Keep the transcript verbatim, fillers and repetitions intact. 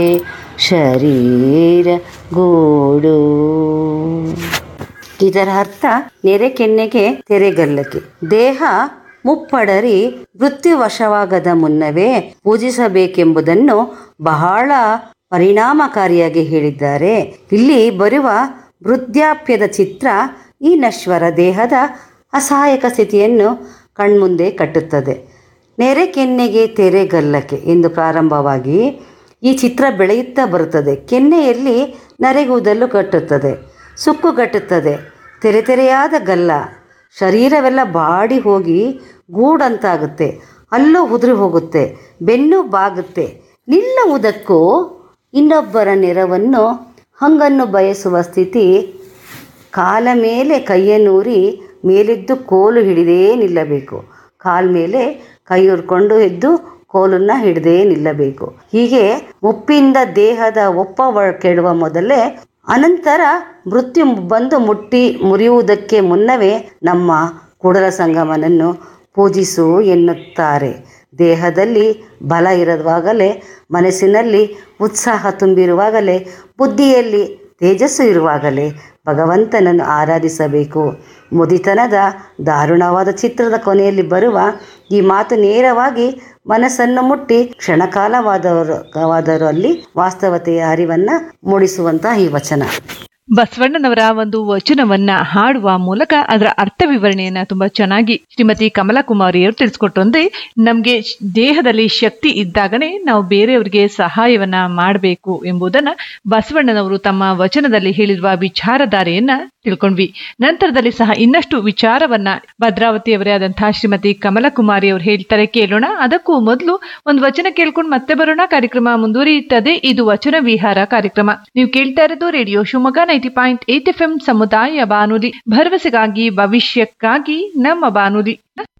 ಶರೀರ ಗೂಡು. ಇದರ ಅರ್ಥ ನೆರೆ ಕೆನ್ನೆಗೆ ತೆರೆಗಲ್ಲಕ್ಕೆ. ದೇಹ ಮುಪ್ಪಡರಿ ಮೃತ್ಯುವಶವಾಗದ ಮುನ್ನವೇ ಪೂಜಿಸಬೇಕೆಂಬುದನ್ನು ಬಹಳ ಪರಿಣಾಮಕಾರಿಯಾಗಿ ಹೇಳಿದ್ದಾರೆ. ಇಲ್ಲಿ ಬರುವ ವೃದ್ಧಾಪ್ಯದ ಚಿತ್ರ ಈ ನಶ್ವರ ದೇಹದ ಅಸಹಾಯಕ ಸ್ಥಿತಿಯನ್ನು ಕಣ್ಮುಂದೆ ಕಟ್ಟುತ್ತದೆ. ನೆರೆ ಕೆನ್ನೆಗೆ ತೆರೆಗಲ್ಲಕ್ಕೆ ಎಂದು ಪ್ರಾರಂಭವಾಗಿ ಈ ಚಿತ್ರ ಬೆಳೆಯುತ್ತಾ ಬರುತ್ತದೆ. ಕೆನ್ನೆಯಲ್ಲಿ ನರೆಗೂದಲು ಕಟ್ಟುತ್ತದೆ, ಸುಕ್ಕುಗಟ್ಟುತ್ತದೆ, ತೆರೆ ತೆರೆಯಾದ ಗಲ್ಲ, ಶರೀರವೆಲ್ಲ ಬಾಡಿ ಹೋಗಿ ಗೂಡಂತಾಗುತ್ತೆ, ಹಲ್ಲು ಉದುರಿ ಹೋಗುತ್ತೆ, ಬೆನ್ನು ಬಾಗುತ್ತೆ. ನಿಲ್ಲುವುದಕ್ಕೂ ಇನ್ನೊಬ್ಬರ ನೆರವನ್ನು ಹಂಗನ್ನು ಬಯಸುವ ಸ್ಥಿತಿ. ಕಾಲ ಮೇಲೆ ಕೈಯನ್ನೂರಿ ಮೇಲೆದ್ದು ಕೋಲು ಹಿಡಿದೇ ನಿಲ್ಲಬೇಕು. ಕಾಲ ಮೇಲೆ ಕೈ ಉರ್ಕೊಂಡು ಎದ್ದು ಕೋಲನ್ನು ಹಿಡಿದೇ ನಿಲ್ಲಬೇಕು. ಹೀಗೆ ಮುಪ್ಪಿಂದ ದೇಹದ ಒಪ್ಪ ಕೆಡುವ ಮೊದಲೇ ಅನಂತರ ಮೃತ್ಯು ಬಂದು ಮುಟ್ಟಿ ಮುರಿಯುವುದಕ್ಕೆ ಮುನ್ನವೇ ನಮ್ಮ ಕೂಡಲ ಸಂಗಮನನ್ನು ಪೂಜಿಸು ಎನ್ನುತ್ತಾರೆ. ದೇಹದಲ್ಲಿ ಬಲ ಇರುವಾಗಲೇ, ಮನಸ್ಸಿನಲ್ಲಿ ಉತ್ಸಾಹ ತುಂಬಿರುವಾಗಲೇ, ಬುದ್ಧಿಯಲ್ಲಿ ತೇಜಸ್ಸು ಇರುವಾಗಲೇ ಭಗವಂತನನ್ನು ಆರಾಧಿಸಬೇಕು. ಮುದಿತನದ ದಾರುಣವಾದ ಚಿತ್ರದ ಕೊನೆಯಲ್ಲಿ ಬರುವ ಈ ಮಾತು ನೇರವಾಗಿ ಮನಸ್ಸನ್ನು ಮುಟ್ಟಿ ಕ್ಷಣಕಾಲವಾದವರು ವಾದರೂ ಅಲ್ಲಿ ವಾಸ್ತವತೆಯ ಅರಿವನ್ನು ಮೂಡಿಸುವಂತಹ ಈ ವಚನ. ಬಸವಣ್ಣನವರ ಒಂದು ವಚನವನ್ನ ಹಾಡುವ ಮೂಲಕ ಅದರ ಅರ್ಥ ವಿವರಣೆಯನ್ನ ತುಂಬಾ ಚೆನ್ನಾಗಿ ಶ್ರೀಮತಿ ಕಮಲಕುಮಾರಿಯವರು ತಿಳಿಸ್ಕೊಟ್ಟು. ಅಂದ್ರೆ ನಮ್ಗೆ ದೇಹದಲ್ಲಿ ಶಕ್ತಿ ಇದ್ದಾಗನೇ ನಾವು ಬೇರೆಯವರಿಗೆ ಸಹಾಯವನ್ನ ಮಾಡಬೇಕು ಎಂಬುದನ್ನ ಬಸವಣ್ಣನವರು ತಮ್ಮ ವಚನದಲ್ಲಿ ಹೇಳಿರುವ ವಿಚಾರಧಾರೆಯನ್ನ ತಿಳ್ಕೊಂಡ್ವಿ. ನಂತರದಲ್ಲಿ ಸಹ ಇನ್ನಷ್ಟು ವಿಚಾರವನ್ನ ಭದ್ರಾವತಿಯವರೇ ಆದಂತಹ ಶ್ರೀಮತಿ ಕಮಲಕುಮಾರಿ ಅವರು ಹೇಳ್ತಾರೆ, ಕೇಳೋಣ. ಅದಕ್ಕೂ ಮೊದಲು ಒಂದು ವಚನ ಕೇಳ್ಕೊಂಡು ಮತ್ತೆ ಬರೋಣ. ಕಾರ್ಯಕ್ರಮ ಮುಂದುವರಿಯುತ್ತದೆ. ಇದು ವಚನ ವಿಹಾರ ಕಾರ್ಯಕ್ರಮ. ನೀವು ಕೇಳ್ತಾ ಇರೋದು radio Shivamogga ninety point eight F M ಸಮುದಾಯ ಬಾನುಲಿ, ಭರವಸೆಗಾಗಿ ಭವಿಷ್ಯಕ್ಕಾಗಿ ನಮ್ಮ ಬಾನುಲಿ.